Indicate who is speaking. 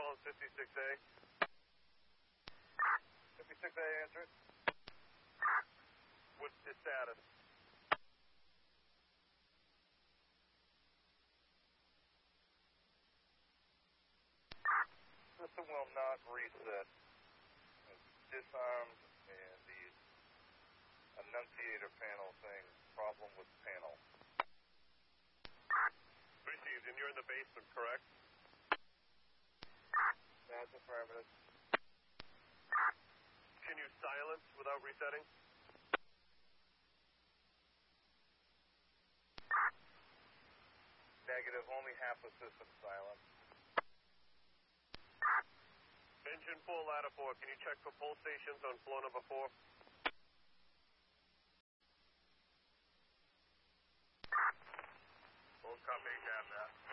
Speaker 1: Holland 56A.
Speaker 2: 56A, answer it.
Speaker 1: What's the status?
Speaker 2: System will not reset. It's disarmed, and the annunciator panel saying problem with panel.
Speaker 1: Received, and you're in the basement, correct?
Speaker 2: That's affirmative.
Speaker 1: Can you silence without resetting?
Speaker 2: Negative, only half the system silent.
Speaker 1: Engine 4, ladder 4, can you check for pull stations on floor number 4? Full copy, have that.